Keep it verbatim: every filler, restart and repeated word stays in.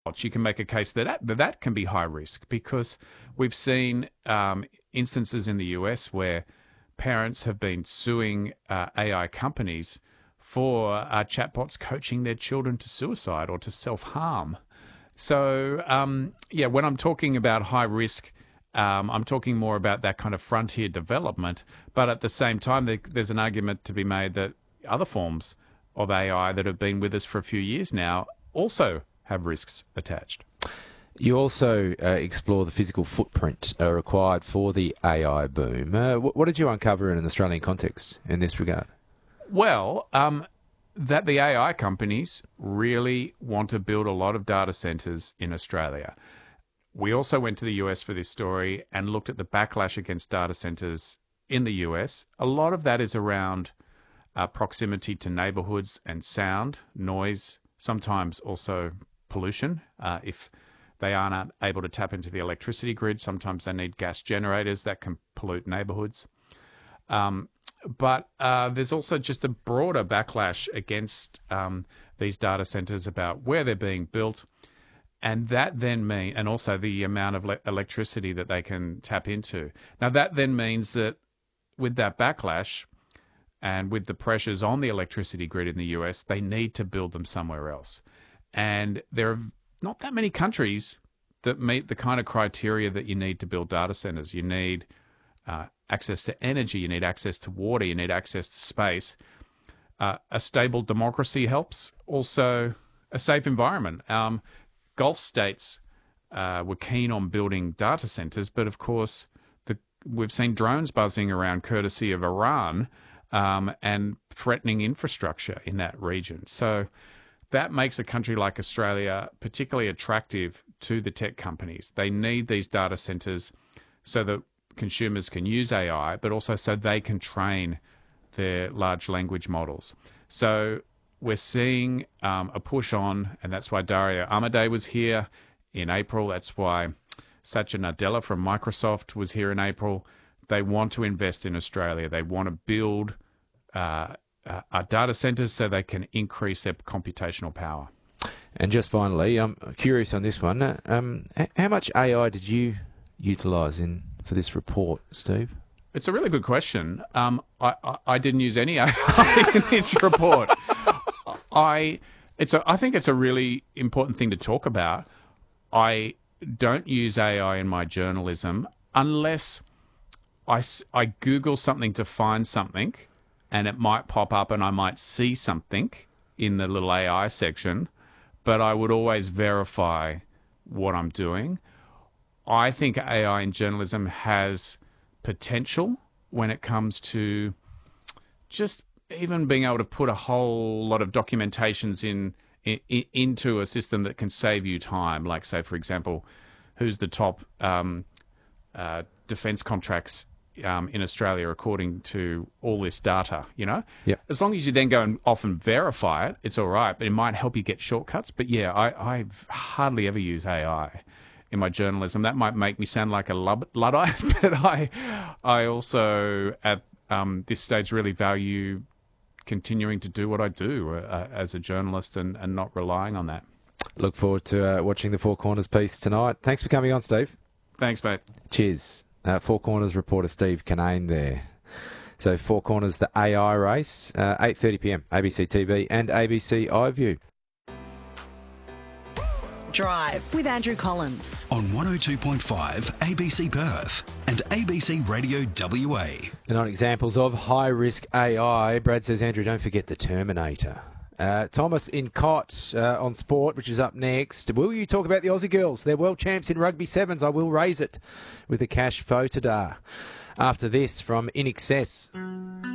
you can make a case that that, that can be high risk, because we've seen um, instances in the U S where parents have been suing uh, A I companies for uh, chatbots coaching their children to suicide or to self-harm. So, um, yeah, when I'm talking about high risk, um, I'm talking more about that kind of frontier development. But at the same time, there, there's an argument to be made that other forms of A I that have been with us for a few years now also have risks attached. You also uh, explore the physical footprint uh, required for the A I boom. Uh, what, what did you uncover in an Australian context in this regard? Well, um, that the A I companies really want to build a lot of data centers in Australia. We also went to the U S for this story and looked at the backlash against data centers in the U S. A lot of that is around uh, proximity to neighborhoods and sound, noise, sometimes also pollution. Uh, if they aren't able to tap into the electricity grid, sometimes they need gas generators that can pollute neighborhoods. Um, but uh, there's also just a broader backlash against um, these data centers about where they're being built. And that then mean, and also the amount of le- electricity that they can tap into. Now, that then means that with that backlash and with the pressures on the electricity grid in the U S, they need to build them somewhere else. And there are not that many countries that meet the kind of criteria that you need to build data centers. You need uh, access to energy, you need access to water, you need access to space. Uh, a stable democracy helps. Also, a safe environment. Um, Gulf states uh, were keen on building data centers, but of course, the, we've seen drones buzzing around courtesy of Iran um, and threatening infrastructure in that region. So that makes a country like Australia particularly attractive to the tech companies. They need these data centers so that consumers can use A I, but also so they can train their large language models. So we're seeing um, a push on, and that's why Dario Amodei was here in April. That's why Satya Nadella from Microsoft was here in April. They want to invest in Australia. They want to build uh, uh, our data centers so they can increase their computational power. And just finally, I'm curious on this one. Um, how much A I did you utilise in for this report, Steve? It's a really good question. Um, I, I, I didn't use any A I in this report. I it's a, I think it's a really important thing to talk about. I don't use A I in my journalism unless I, I Google something to find something, and it might pop up and I might see something in the little A I section, but I would always verify what I'm doing. I think A I in journalism has potential when it comes to just even being able to put a whole lot of documentations in, in into a system that can save you time. Like, say, for example, who's the top um, uh, defence contracts um, in Australia according to all this data, you know? Yeah. As long as you then go and often verify it, it's all right, but it might help you get shortcuts. But yeah, I, I've hardly ever used A I in my journalism. That might make me sound like a Luddite, but I, I also at um, this stage really value continuing to do what I do uh, as a journalist and, and not relying on that. Look forward to uh, watching the Four Corners piece tonight. Thanks for coming on, Steve. Thanks, mate. Cheers. Uh, Four Corners reporter Steve Kinane there. So Four Corners, the A I race, uh, eight thirty p m, A B C T V and A B C iView. Drive with Andrew Collins on one oh two point five A B C Perth and A B C Radio W A. And on examples of high-risk A I, Brad says, Andrew, don't forget the Terminator. Uh, Thomas in Cott uh, on sport, which is up next. Will you talk about the Aussie girls? They're world champs in rugby sevens. I will raise it with a cash photo. After this, from In Excess.